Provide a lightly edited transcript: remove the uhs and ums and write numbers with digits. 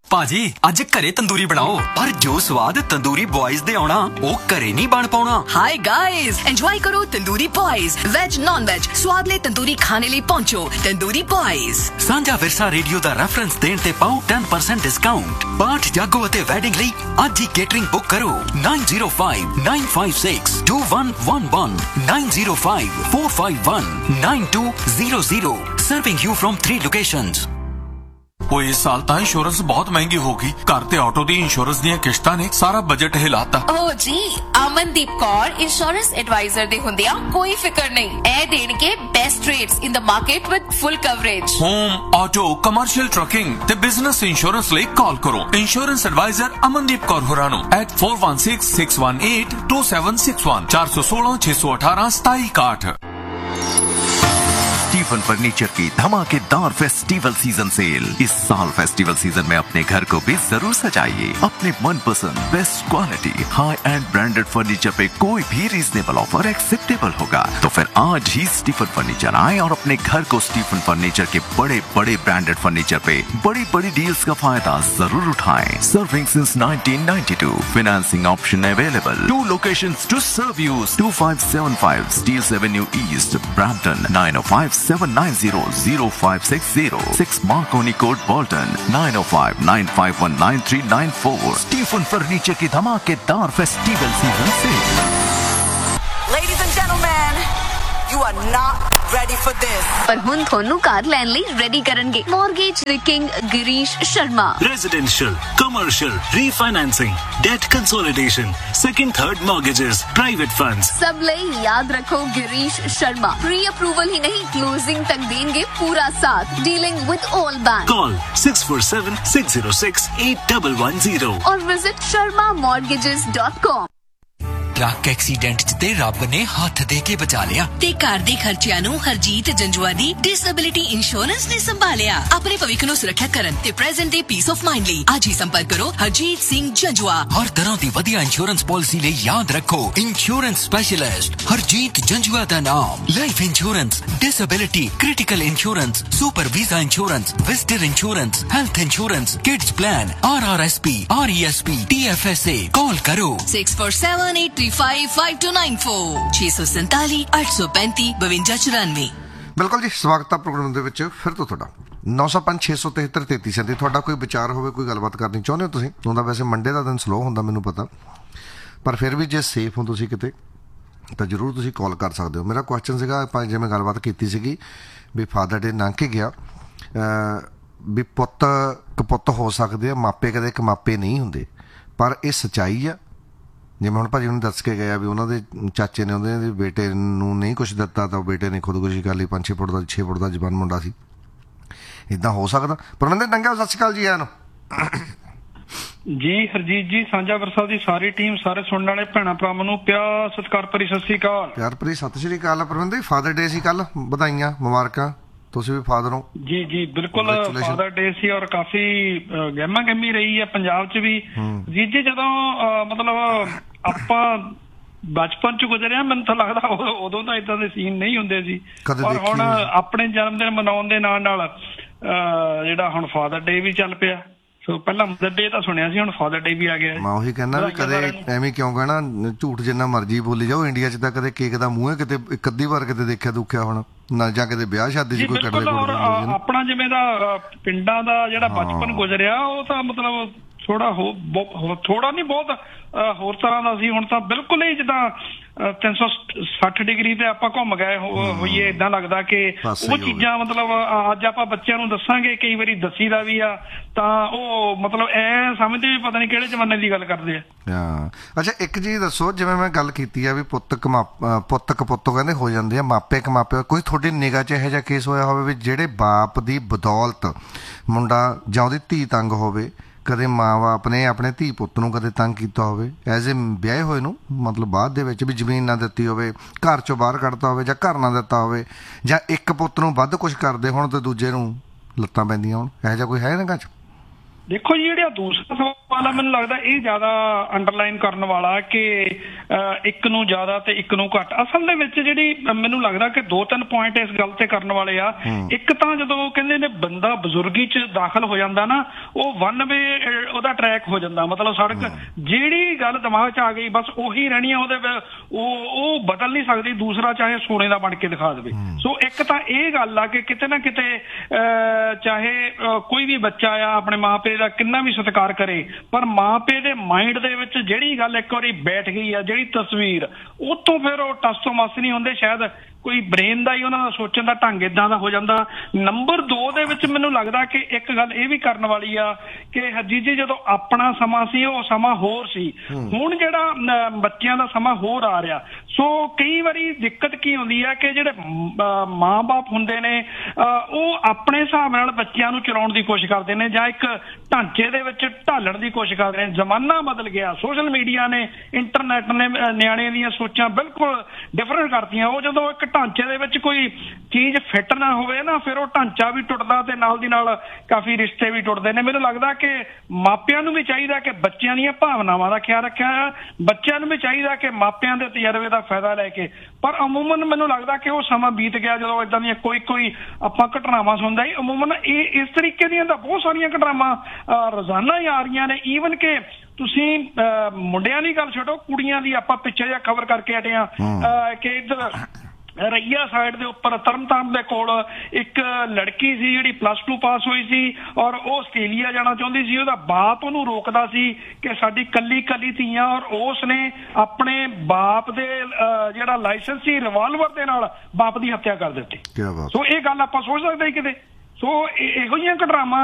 ਭਾਜੀ ਅੱਜ ਘਰੇ ਤੰਦੂਰੀ ਬਣਾਓ, ਪਰ ਜੋ ਸਵਾਦ ਤੰਦੂਰੀ ਬॉयਜ਼ ਦੇ ਆਉਣਾ ਉਹ ਘਰੇ ਨਹੀਂ ਬਣ ਪਾਉਣਾ। हाय गाइस, एंजॉय करो tandoori boys. Veg non veg स्वाद ले तंदूरी खाने लिए पहुंचो तंदूरी बॉयज। ਸਾਂਝਾ ਵਿਰਸਾ ਰੇਡੀਓ ਦਾ ਰੈਫਰੈਂਸ ਦੇਣ ਤੇ ਪਾਓ 10% ਡਿਸਕਾਊਂਟ। ਪਾਠ ਜਾਗੋ ਅਤੇ ਵੈਡਿੰਗ ਲਈ ਅੱਜ ਹੀ ਕੇਟਰਿੰਗ ਬੁੱਕ ਕਰੋ 9059562111 9054519200 serving you from 3 locations। ਉਹ ਇਸ ਸਾਲ ਤਾਂ ਇੰਸ਼ੋਰੈਂਸ ਬਹੁਤ ਮਹਿੰਗੀ ਹੋ ਗਈ। ਘਰ ਤੇ ਆਟੋ ਦੀ ਇੰਸ਼ੋਰੈਂਸ ਦੀਆਂ ਕਿਸ਼ਤਾਂ ਨੇ ਸਾਰਾ ਬਜਟ ਹਿਲਾਤਾ। ਓ ਜੀ, ਅਮਨਦੀਪ ਕੌਰ ਇੰਸ਼ੋਰੈਂਸ ਐਡਵਾਈਜ਼ਰ ਦੇ ਹੁੰਦਿਆਂ ਕੋਈ ਫਿਕਰ ਨਹੀਂ। ਇਹ ਦੇਣਗੇ best rates in the market with full coverage. Home, auto, commercial trucking ਤੇ ਬਿਜ਼ਨਸ ਇੰਸ਼ੋਰੈਂਸ ਲਈ ਕਾਲ ਕਰੋ ਇੰਸ਼ੋਰੈਂਸ ਐਡਵਾਈਜ਼ਰ ਅਮਨਦੀਪ ਕੌਰ ਹੋਰਾਂ ਨੂੰ at 4166182761 4166182761। स्टीफन फर्नीचर की धमाकेदार फेस्टिवल सीजन सेल। इस साल फेस्टिवल सीजन में अपने घर को भी जरूर सजाइए अपने मनपसंद best quality high and branded furniture पे कोई भी रीजनेबल ऑफर एक्सेप्टेबल होगा। तो फिर आज ही स्टीफन फर्नीचर आए और अपने घर को स्टीफन फर्नीचर के बड़े बड़े ब्रांडेड फर्नीचर पे बड़ी बड़ी डील्स का फायदा जरूर उठाएं। Serving since 1992, financing option available. 2 locations to serve you: 2575 Steeles Avenue East, Brampton, 9057900560, 6 Marconi Court, Bolton, 9059519394। Stephen furniture की धमाकेदार festival season cell. Ladies and gentlemen, you are not ready for this। ਪਰ ਹੁਣ ਤੁਹਾਨੂੰ ਕਾਰ ਲੈਣ ਲਈ ਰੈਡੀ ਕਰਨਗੇ mortgage king Girish Sharma. Residential, commercial, refinancing, debt consolidation, second, third mortgages, private funds। सब ਲਈ याद रखो गिरीश शर्मा प्री अप्रूवल ही नहीं क्लोजिंग तक देंगे पूरा साथ। Dealing with all bank. Call 647-606-8110 और विजिट sharmamortgages.com। ਟਰੱਕ ਐਕਸੀਡੈਂਟ 'ਚ ਤੇ ਰੱਬ ਨੇ ਹੱਥ ਦੇ ਕੇ ਬਚਾ ਲਿਆ ਤੇ ਘਰ ਦੇ ਖਰਚਿਆਂ ਨੂੰ ਹਰਜੀਤ ਜੰਜੂਆ ਦੀ ਡਿਸੇਬਿਲਿਟੀ ਇੰਸ਼ੋਰੈਂਸ ਨੇ ਸੰਭਾਲਿਆ। ਆਪਣੇ ਭਵਿੱਖ ਨੂੰ ਸੁਰੱਖਿਅਤ ਕਰਨ ਤੇ ਪ੍ਰੈਜ਼ੈਂਟ ਦੇ ਪੀਸ ਆਫ ਮਾਈਂਡ ਲਈ ਅੱਜ ਹੀ ਸੰਪਰਕ ਕਰੋ ਹਰਜੀਤ ਸਿੰਘ ਜੰਜੂਆ। ਹਰ ਤਰ੍ਹਾਂ ਦੀ ਵਧੀਆ ਇੰਸ਼ੋਰੈਂਸ ਪਾਲਿਸੀ ਲਈ ਯਾਦ ਰੱਖੋ ਇੰਸ਼ੋਰੈਂਸ ਸਪੈਸ਼ਲਿਸਟ ਹਰਜੀਤ ਜੰਜੂਆ ਦਾ ਨਾਮ। Life insurance, disability, critical insurance, super visa insurance, visitor insurance, health insurance, kids plan, RRSP, RESP, TFSA। ਕਾਲ ਕਰੋ 6478355294 647 835 5294। ਬਿਲਕੁਲ ਜੀ, ਸਵਾਗਤ ਹੈ ਪ੍ਰੋਗਰਾਮ ਦੇ ਵਿੱਚ ਫਿਰ ਤੋਂ ਤੁਹਾਡਾ। 905 673 3337 ਤੁਹਾਡਾ ਕੋਈ ਵਿਚਾਰ ਹੋਵੇ, ਕੋਈ ਗੱਲਬਾਤ ਕਰਨੀ ਚਾਹੁੰਦੇ ਹੋ ਤੁਸੀਂ। ਹੁੰਦਾ ਵੈਸੇ ਮੰਡੇ ਦਾ ਦਿਨ ਸਲੋ ਹੁੰਦਾ ਮੈਨੂੰ ਪਤਾ, ਪਰ ਫਿਰ ਵੀ ਜੇ ਸੇਫ ਹੋ ਤੁਸੀਂ ਕਿਤੇ ਤਾਂ ਜ਼ਰੂਰ ਤੁਸੀਂ ਕਾਲ ਕਰ ਸਕਦੇ ਹੋ। ਮੇਰਾ ਕੁਐਸਚਨ ਸੀਗਾ, ਆਪਾਂ ਜਿਵੇਂ ਗੱਲਬਾਤ ਕੀਤੀ ਸੀਗੀ ਵੀ ਫਾਦਰ ਡੇ ਲੰਘ ਕੇ ਗਿਆ, ਵੀ ਪੁੱਤ ਕਪੁੱਤ ਹੋ ਸਕਦੇ ਆ, ਮਾਪੇ ਕਦੇ ਇੱਕ ਮਾਪੇ ਨਹੀਂ ਹੁੰਦੇ, ਪਰ ਇਹ ਸੱਚਾਈ ਆ। ਜਿਵੇਂ ਹੁਣ ਭਾਜੀ ਉਹਨੂੰ ਦੱਸ ਕੇ ਗਿਆ ਵੀ ਉਹਨਾਂ ਦੇ ਚਾਚੇ ਨੇ ਉਹਦੇ ਬੇਟੇ ਨੂੰ ਨਹੀਂ ਕੁਛ ਦਿੱਤਾ ਤਾਂ ਬੇਟੇ ਨੇ ਖੁਦਕੁਸ਼ੀ ਕਰ ਲਈ। 5-6 ਫੁੱਟ ਦਾ 6 ਫੁੱਟ ਦਾ ਜਵਾਨ ਮੁੰਡਾ ਸੀ। ਇੱਦਾਂ ਹੋ ਸਕਦਾ? ਪਰਮਿੰਦਰ ਡੰਗਾ, ਸਤਿ ਸ਼੍ਰੀ ਅਕਾਲ ਜੀ। ਆਇਆਂ ਨੂੰ ਜੀ ਹਰਜੀਤ ਜੀ, ਸਾਂਝਾ ਵਰਸਾ ਦੀ ਸਾਰੀ ਟੀਮ, ਸਾਰੇ ਸੁਣਨ ਵਾਲੇ ਭੈਣਾਂ ਭਰਾਵਾਂ ਨੂੰ ਪਿਆਰ ਸਤਿਕਾਰ ਭਰੀ ਸਤਿ ਸ਼੍ਰੀ ਅਕਾਲ। ਪਿਆਰ ਭਰੀ ਸਤਿ ਸ਼੍ਰੀ ਅਕਾਲ। ਪਰਮਿੰਦਰ, ਫਾਦਰ ਡੇ ਸੀ ਕੱਲ, ਵਧਾਈਆਂ, ਮੁਬਾਰਕਾਂ, ਤੁਸੀਂ ਵੀ ਫਾਦਰ ਹੋ। ਜੀ ਜੀ ਬਿਲਕੁਲ, ਫਾਦਰ ਡੇ ਸੀ ਔਰ ਕਾਫੀ ਗਹਿਮਾ ਗਹਿਮੀ ਰਹੀ ਹੈ ਪੰਜਾਬ 'ਚ ਵੀ। ਜੀ ਜੀ, ਜਦੋਂ ਮਤਲਬ ਆਪਾਂ ਬਚਪਨ 'ਚ ਗੁਜ਼ਰਿਆ, ਮੈਨੂੰ ਤਾਂ ਲੱਗਦਾ ਉਦੋਂ ਤਾਂ ਏਦਾਂ ਦੇ ਸੀਨ ਨਹੀਂ ਹੁੰਦੇ ਸੀ। ਔਰ ਹੁਣ ਆਪਣੇ ਜਨਮ ਦਿਨ ਮਨਾਉਣ ਦੇ ਨਾਲ ਨਾਲ ਜਿਹੜਾ ਹੁਣ ਫਾਦਰ ਡੇ ਵੀ ਚੱਲ ਪਿਆ। ਸੋ ਪਹਿਲਾਂ ਮਦਰ ਡੇ ਤਾਂ ਸੁਣਿਆ ਸੀ, ਹੁਣ ਫਾਦਰ ਡੇ ਵੀ ਆ ਗਿਆ। ਮੈਂ ਉਹੀ ਕਹਿੰਦਾ ਵੀ ਕਦੇ ਐਵੇਂ ਕਿਉਂ ਕਹਿਣਾ, ਝੂਠ ਜਿੰਨਾ ਮਰਜ਼ੀ ਬੋਲੀ ਜਾਓ। ਇੰਡੀਆ 'ਚ ਤਾਂ ਕਦੇ ਕੇਕ ਦਾ ਮੂੰਹ ਕਿਤੇ ਇੱਕ ਅੱਧੀ ਵਾਰ ਕਿਤੇ ਦੇਖਿਆ ਦੁੱਖਿਆ ਹੁਣ ਨਾ, ਜਾਂ ਕਿਤੇ ਵਿਆਹ ਸ਼ਾਦੀ 'ਚ ਕੋਈ ਕੱਢਦੇ। ਆਪਣਾ ਜਿਵੇਂ ਦਾ ਪਿੰਡਾਂ ਦਾ ਜਿਹੜਾ ਬਚਪਨ ਗੁਜ਼ਰਿਆ, ਉਹ ਤਾਂ ਮਤਲਬ ਥੋੜਾ ਥੋੜਾ ਨਹੀਂ ਬਹੁਤ ਹੋਰ ਤਰ੍ਹਾਂ ਦਾ ਸੀ। ਹੁਣ ਤਾਂ ਬਿਲਕੁਲ ਹੀ ਜਿੱਦਾਂ 360 ਡਿਗਰੀ ਤੇ ਆਪਾਂ ਘੁੰਮ ਗਏ ਹੋਈਏ। ਏਦਾਂ ਲੱਗਦਾ ਕਿ ਉਹ ਚੀਜ਼ਾਂ ਮਤਲਬ ਅੱਜ ਆਪਾਂ ਬੱਚਿਆਂ ਨੂੰ ਦੱਸਾਂਗੇ, ਕਈ ਵਾਰੀ ਦੱਸੀ ਦਾ ਵੀ ਆ, ਤਾਂ ਉਹ ਮਤਲਬ ਐ ਸਮਝਦੇ ਵੀ ਪਤਾ ਨਹੀਂ ਕਿਹੜੇ ਜ਼ਮਾਨੇ ਦੀ ਗੱਲ ਕਰਦੇ ਆ। ਅੱਛਾ, ਇੱਕ ਚੀਜ਼ ਦੱਸੋ, ਜਿਵੇਂ ਮੈਂ ਗੱਲ ਕੀਤੀ ਆ ਵੀ ਪੁੱਤ ਕਪੁੱਤ ਕਹਿੰਦੇ ਹੋ ਜਾਂਦੇ ਆ, ਮਾਪੇ ਕਮਾਪੇ, ਕੋਈ ਤੁਹਾਡੀ ਨਿਗਾਹ 'ਚ ਇਹੋ ਜਿਹਾ ਕੇਸ ਹੋਇਆ ਹੋਵੇ ਵੀ ਜਿਹੜੇ ਬਾਪ ਦੀ ਬਦੌਲਤ ਮੁੰਡਾ ਜਾਂ ਉਹਦੀ ਧੀ ਤੰਗ ਹੋਵੇ? ਕਦੇ ਮਾਂ ਬਾਪ ਨੇ ਆਪਣੇ ਧੀ ਪੁੱਤ ਨੂੰ ਕਦੇ ਤੰਗ ਕੀਤਾ ਹੋਵੇ ਐਜ਼ ਏ ਵਿਆਹੇ ਹੋਏ ਨੂੰ, ਮਤਲਬ ਬਾਅਦ ਦੇ ਵਿੱਚ ਵੀ ਜ਼ਮੀਨ ਨਾ ਦਿੱਤੀ ਹੋਵੇ, ਘਰ 'ਚੋਂ ਬਾਹਰ ਕੱਢਤਾ ਹੋਵੇ, ਜਾਂ ਘਰ ਨਾ ਦਿੱਤਾ ਹੋਵੇ, ਜਾਂ ਇੱਕ ਪੁੱਤ ਨੂੰ ਵੱਧ ਕੁਛ ਕਰਦੇ ਹੋਣ ਤੇ ਦੂਜੇ ਨੂੰ ਲੱਤਾਂ ਪੈਂਦੀਆਂ ਹੋਣ? ਇਹੋ ਜਿਹਾ ਕੋਈ ਹੈ ਨਿਗਾਹ 'ਚ? ਦੇਖੋ ਜੀ, ਜਿਹੜਾ ਦੂਸਰਾ ਸਵਾਲ ਆ ਮੈਨੂੰ ਲੱਗਦਾ ਇਹ ਜ਼ਿਆਦਾ ਅੰਡਰਲਾਈਨ ਕਰਨ ਵਾਲਾ ਕਿ ਇੱਕ ਨੂੰ ਜ਼ਿਆਦਾ ਤੇ ਇੱਕ ਨੂੰ ਘੱਟ। ਅਸਲ ਦੇ ਵਿੱਚ ਜਿਹੜੀ ਮੈਨੂੰ ਲੱਗਦਾ ਕਿ 2-3 ਪੁਆਇੰਟ ਇਸ ਗੱਲ ਤੇ ਕਰਨ ਵਾਲੇ ਆ। ਇੱਕ ਤਾਂ ਜਦੋਂ ਕਹਿੰਦੇ ਨੇ ਬੰਦਾ ਬਜ਼ੁਰਗੀ 'ਚ ਦਾਖਲ ਹੋ ਜਾਂਦਾ ਨਾ, ਉਹ ਵਨ ਵੇ ਉਹਦਾ ਟਰੈਕ ਹੋ ਜਾਂਦਾ, ਮਤਲਬ ਸੜਕ ਜਿਹੜੀ ਗੱਲ ਦਿਮਾਗ 'ਚ ਆ ਗਈ ਬਸ ਉਹੀ ਰਹਿਣੀ ਆ, ਉਹਦੇ ਉਹ ਬਦਲ ਨਹੀਂ ਸਕਦੀ, ਦੂਸਰਾ ਚਾਹੇ ਸੋਨੇ ਦਾ ਬਣ ਕੇ ਦਿਖਾ ਦੇਵੇ। ਸੋ ਇੱਕ ਤਾਂ ਇਹ ਗੱਲ ਆ ਕਿ ਕਿਤੇ ਨਾ ਕਿਤੇ ਚਾਹੇ ਕੋਈ ਵੀ ਬੱਚਾ ਆ ਆਪਣੇ ਮਾਂ ਪਿਓ ਦਾ ਕਿੰਨਾ ਵੀ ਸਤਿਕਾਰ ਕਰੇ, ਪਰ ਮਾਂ ਪਿਓ ਦੇ ਮਾਈਂਡ ਦੇ ਵਿੱਚ ਜਿਹੜੀ ਗੱਲ ਇੱਕ ਵਾਰੀ ਬੈਠ ਗਈ ਆ, ਜਿਹੜੀ ਤਸਵੀਰ, ਉਹ ਤੋਂ ਫਿਰ ਉਹ ਟਸ ਤੋਂ ਮਸ ਨਹੀਂ ਹੁੰਦੇ। ਸ਼ਾਇਦ ਕੋਈ ਬ੍ਰੇਨ ਦਾ ਹੀ ਉਹਨਾਂ ਦਾ ਸੋਚਣ ਦਾ ਢੰਗ ਇਦਾਂ ਦਾ ਹੋ ਜਾਂਦਾ। ਨੰਬਰ 2 ਦੇ ਵਿੱਚ ਮੈਨੂੰ ਲੱਗਦਾ ਕਿ ਇੱਕ ਗੱਲ ਇਹ ਵੀ ਕਰਨ ਵਾਲੀ ਆ ਕਿ ਹਰਜੀਤ ਜੀ, ਜਦੋਂ ਆਪਣਾ ਸਮਾਂ ਸੀ ਉਹ ਸਮਾਂ ਹੋਰ ਸੀ, ਹੁਣ ਜਿਹੜਾ ਬੱਚਿਆਂ ਦਾ ਸਮਾਂ ਹੋਰ ਆ ਰਿਹਾ। ਸੋ ਕਈ ਵਾਰੀ ਦਿੱਕਤ ਕੀ ਹੁੰਦੀ ਹੈ ਕਿ ਜਿਹੜੇ ਮਾਂ-ਬਾਪ ਹੁੰਦੇ ਨੇ ਉਹ ਆਪਣੇ ਹਿਸਾਬ ਨਾਲ ਬੱਚਿਆਂ ਨੂੰ ਚਲਾਉਣ ਦੀ ਕੋਸ਼ਿਸ਼ ਕਰਦੇ ਨੇ ਜਾਂ ਇੱਕ ਢਾਂਚੇ ਦੇ ਵਿੱਚ ਢਾਲਣ ਦੀ ਕੋਸ਼ਿਸ਼ ਕਰਦੇ ਨੇ। ਜ਼ਮਾਨਾ ਬਦਲ ਗਿਆ, ਸੋਸ਼ਲ ਮੀਡੀਆ ਨੇ, ਇੰਟਰਨੈਟ ਨੇ ਨਿਆਣਿਆਂ ਦੀਆਂ ਸੋਚਾਂ ਬਿਲਕੁਲ ਡਿਫਰੈਂਟ ਕਰਤੀਆਂ। ਉਹ ਜਦੋਂ ਇੱਕ ਢਾਂਚੇ ਦੇ ਵਿੱਚ ਕੋਈ ਚੀਜ਼ ਫਿੱਟ ਨਾ ਹੋਵੇ ਨਾ, ਫਿਰ ਉਹ ਢਾਂਚਾ ਵੀ ਟੁੱਟਦਾ ਤੇ ਨਾਲ ਦੀ ਨਾਲ ਕਾਫੀ ਰਿਸ਼ਤੇ ਵੀ ਟੁੱਟਦੇ ਨੇ। ਮੈਨੂੰ ਲੱਗਦਾ ਕਿ ਮਾਪਿਆਂ ਨੂੰ ਵੀ ਚਾਹੀਦਾ ਕਿ ਬੱਚਿਆਂ ਦੀਆਂ ਭਾਵਨਾਵਾਂ ਦਾ ਖਿਆਲ ਰੱਖਿਆ, ਬੱਚਿਆਂ ਨੂੰ ਵੀ ਚਾਹੀਦਾ ਕਿ ਮਾਪਿਆਂ ਦੇ ਤਜਰਬੇ ਦਾ ਫਾਇਦਾ ਲੈ ਕੇ। ਪਰ ਅਮੂਮਨ ਮੈਨੂੰ ਲੱਗਦਾ ਕਿ ਉਹ ਸਮਾਂ ਬੀਤ ਗਿਆ ਜਦੋਂ ਇਦਾਂ ਦੀਆਂ ਕੋਈ ਆਪਾਂ ਘਟਨਾਵਾਂ ਸੁਣਦਾ ਹੀ। ਅਮੂਮਨ ਇਹ ਇਸ ਤਰੀਕੇ ਦੀਆਂ ਤਾਂ ਬਹੁਤ ਸਾਰੀਆਂ ਘਟਨਾਵਾਂ ਰੋਜ਼ਾਨਾ ਹੀ ਆ ਰਹੀਆਂ ਨੇ। ਈਵਨ ਕਿ ਤੁਸੀਂ ਮੁੰਡਿਆਂ ਦੀ ਗੱਲ ਛੱਡੋ, ਕੁੜੀਆਂ ਦੀ ਆਪਾਂ ਪਿੱਛੇ ਜਿਹਾ ਖਬਰ ਕਰਕੇ ਹਟੇ ਆ ਕਿ ਇੱਧਰ ਰਈਆ ਸਾਈਡ ਦੇ ਉੱਪਰ ਤਰਨਤਾਰਨ ਦੇ ਕੋਲ ਇੱਕ ਲੜਕੀ ਸੀ ਜਿਹੜੀ +2 ਪਾਸ ਹੋਈ ਸੀ ਔਰ ਉਹ ਆਸਟ੍ਰੇਲੀਆ ਜਾਣਾ ਚਾਹੁੰਦੀ ਸੀ। ਉਹਦਾ ਬਾਪ ਉਹਨੂੰ ਰੋਕਦਾ ਸੀ ਕਿ ਸਾਡੀ ਕੱਲੀ ਧੀਆਂ, ਔਰ ਉਸ ਨੇ ਆਪਣੇ ਬਾਪ ਦੇ ਜਿਹੜਾ ਲਾਇਸੈਂਸ ਸੀ ਰਿਵਾਲਵਰ ਦੇ ਨਾਲ ਬਾਪ ਦੀ ਹੱਤਿਆ ਕਰ ਦਿੱਤੀ। ਸੋ ਇਹ ਗੱਲ ਆਪਾਂ ਸੋਚ ਸਕਦੇ ਕਿਤੇ। ਸੋ ਇਹੋ ਜਿਹੀਆਂ ਘਟਨਾਵਾਂ